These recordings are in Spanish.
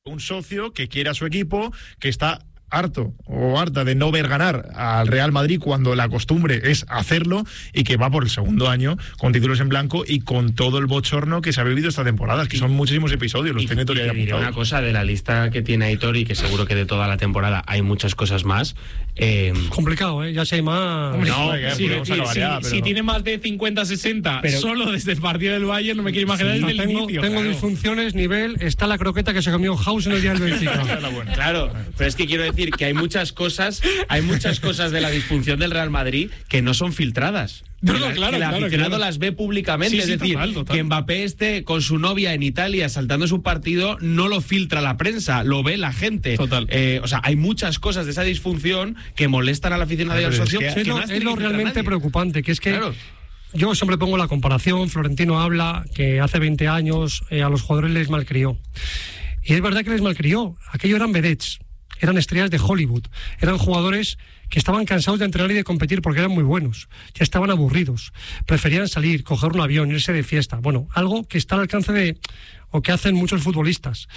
Un socio que quiere a su equipo, que está harto o harta de no ver ganar al Real Madrid cuando la costumbre es hacerlo, y que va por el segundo año con títulos en blanco y con todo el bochorno que se ha vivido esta temporada, que son muchísimos episodios, los tiene todavía apuntados. Una cosa de la lista que tiene Aitor, y que seguro que de toda la temporada hay muchas cosas más. Complicado, ya sé más. Hombre, no, si tiene más de 50-60 solo desde el partido del Bayern, no me quiero imaginar desde el inicio. Tengo disfunciones, nivel, está la croqueta que se comió House en el día del Benfica. Claro, pero es que quiero decir que hay muchas cosas de la disfunción del Real Madrid que no son filtradas. El aficionado las ve públicamente, es decir, total. Que Mbappé esté con su novia en Italia saltando su partido no lo filtra la prensa, lo ve la gente. Total. O sea, hay muchas cosas de esa disfunción que molestan al aficionado y al socio. Es lo realmente preocupante, que es que yo siempre pongo la comparación. Florentino habla que hace 20 años a los jugadores les malcrió. Y es verdad que les malcrió. Aquello eran vedettes, eran estrellas de Hollywood, eran jugadores que estaban cansados de entrenar y de competir porque eran muy buenos, ya estaban aburridos, preferían salir, coger un avión, irse de fiesta. Bueno, algo que está al alcance de, o que hacen muchos futbolistas.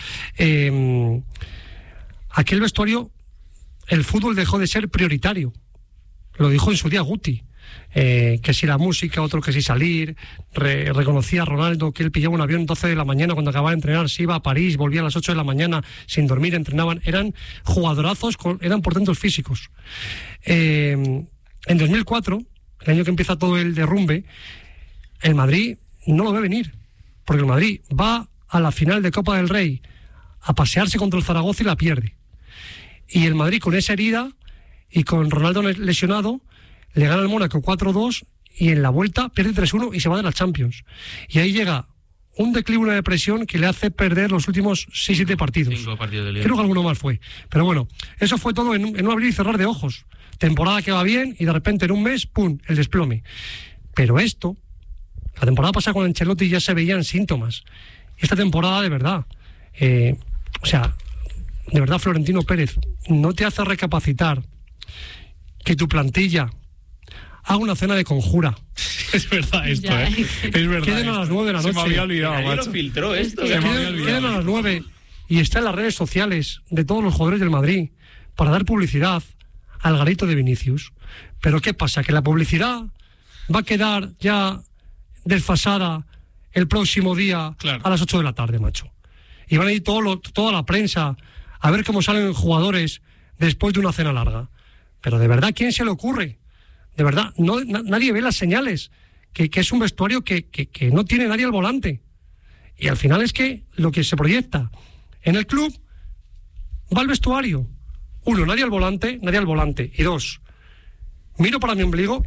Aquel vestuario, el fútbol dejó de ser prioritario, lo dijo en su día Guti. Que si la música, otro que si salir. Reconocía a Ronaldo que él pillaba un avión 12 de la mañana cuando acababa de entrenar, se iba a París, volvía a las 8 de la mañana sin dormir, entrenaban, eran jugadorazos, eran portentos físicos. En 2004, el año que empieza todo el derrumbe, el Madrid no lo ve venir, porque el Madrid va a la final de Copa del Rey a pasearse contra el Zaragoza y la pierde, y el Madrid con esa herida y con Ronaldo lesionado le gana al Mónaco 4-2 y en la vuelta pierde 3-1 y se va de la Champions. Y ahí llega un declive, una depresión que le hace perder los últimos 6-7 partidos. 5 partidos de Liga. Creo que alguno más fue. Pero bueno, eso fue todo en un abrir y cerrar de ojos. Temporada que va bien y de repente en un mes, ¡pum!, el desplome. Pero esto, la temporada pasada con Ancelotti ya se veían síntomas. Esta temporada de verdad, de verdad, Florentino Pérez, no te hace recapacitar que tu plantilla haga una cena de conjura. Es verdad esto, es verdad. Queden a las 9 de la noche. Se me había olvidado, macho. Lo filtró esto. Queden a las 9 y está en las redes sociales de todos los jugadores del Madrid para dar publicidad al garito de Vinicius. Pero ¿qué pasa? Que la publicidad va a quedar ya desfasada el próximo día a las 8 de la tarde, macho. Y van a ir toda la prensa a ver cómo salen jugadores después de una cena larga. Pero de verdad, ¿quién se le ocurre? De verdad, nadie ve las señales, que es un vestuario que no tiene nadie al volante. Y al final es que lo que se proyecta en el club va al vestuario. 1, nadie al volante. Y 2, miro para mi ombligo.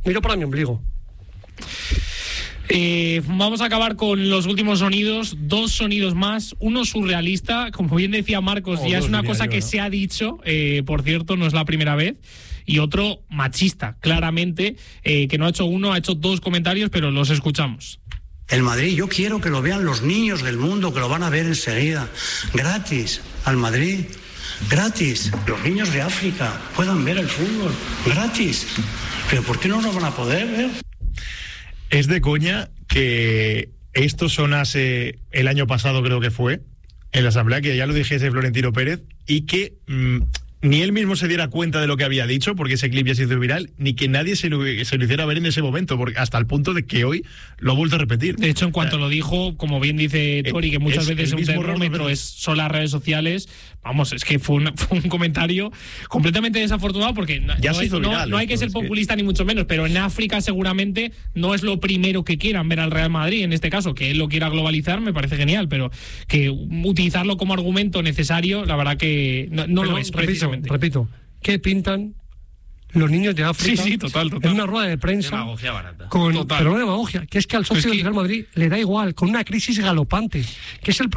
Vamos a acabar con los últimos sonidos, 2 sonidos más, uno surrealista, como bien decía Marcos, ya es una cosa que se ha dicho, por cierto, no es la primera vez, y otro machista, claramente, que no ha hecho uno, ha hecho 2 comentarios, pero los escuchamos. El Madrid, yo quiero que lo vean los niños del mundo, que lo van a ver enseguida, gratis, al Madrid, gratis, los niños de África puedan ver el fútbol, gratis, pero ¿por qué no lo van a poder ver? Es de coña que esto sonase el año pasado, creo que fue, en la asamblea, que ya lo dijese Florentino Pérez, y que ni él mismo se diera cuenta de lo que había dicho, porque ese clip ya se hizo viral, ni que nadie se lo hiciera ver en ese momento, porque hasta el punto de que hoy lo ha vuelto a repetir. De hecho, en cuanto lo dijo, como bien dice Tori, que muchas veces un termómetro son las redes sociales, vamos, es que fue un comentario completamente desafortunado, porque no hay que ser populista ni mucho menos, pero en África seguramente no es lo primero que quieran ver al Real Madrid, en este caso, que él lo quiera globalizar, me parece genial, pero que utilizarlo como argumento necesario, la verdad que no lo es, precisamente. Repito, ¿qué pintan los niños de África? Sí, total. En una rueda de prensa. Demagogia barata. Pero no demagogia, que es que al socio del Real Madrid le da igual, con una crisis galopante, que es el